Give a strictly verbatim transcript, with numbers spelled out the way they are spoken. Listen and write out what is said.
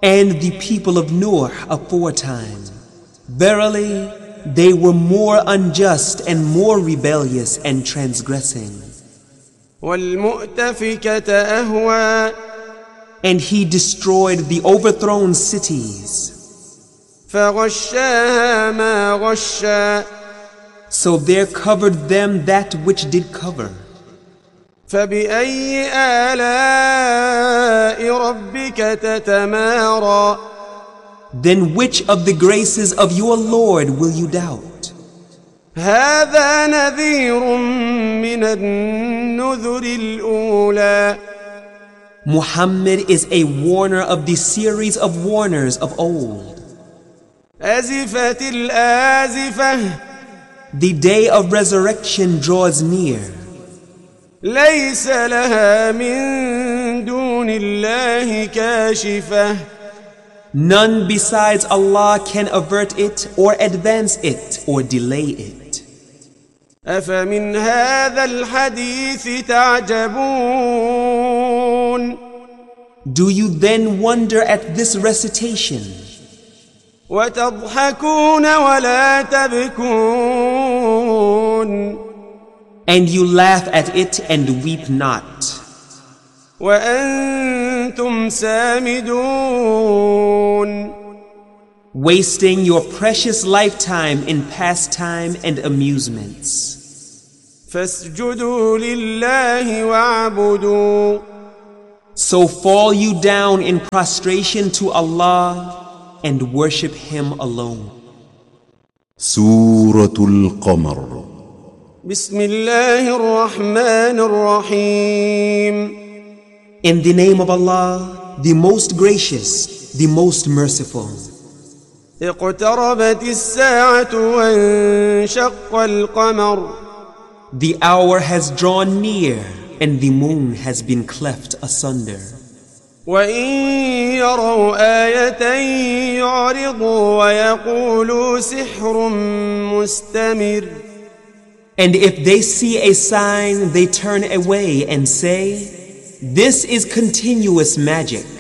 and the people of Nuh aforetime. Verily, they were more unjust and more rebellious and transgressing. وَالْمُؤْتَفِكَةَ أَهْوَى. And he destroyed the overthrown cities. فَغَشَّاهَا مَا غَشَّى. So there covered them that which did cover. فَبِأَيِّ آلَاءِ رَبِّكَ تَتَمَارَى. Then which of the graces of your Lord will you doubt? هَذَا نَذِيرٌ مِّنَ النُّذُرِ الْأُولَى. Muhammad is a warner of the series of warners of old. أَزِفَتِ الْآزِفَةُ. The day of resurrection draws near. لَيْسَ لَهَا مِن دُونِ اللَّهِ كَاشِفَةٌ. None besides Allah can avert it or advance it or delay it. أَفَمِنْ هَذَا الْحَدِيثِ تَعْجَبُونَ. Do you then wonder at this recitation? وَتَضْحَكُونَ وَلَا تَبْكُونَ. And you laugh at it and weep not. وَأَنْتُمْ سَامِدُونَ. Wasting your precious lifetime in pastime and amusements. فَاسْجُدُوا لِلَّهِ وَاعْبُدُوا. So fall you down in prostration to Allah and worship Him alone. Suratul Qamar. بسم الله الرحمن الرحيم. In the name of Allah, the most gracious, the most merciful. اقتربت الساعة وانشق القمر. The hour has drawn near and the moon has been cleft asunder. وإن يروا آية يعرضوا ويقولوا سحر مستمر. And if they see a sign, they turn away and say, "This is continuous magic."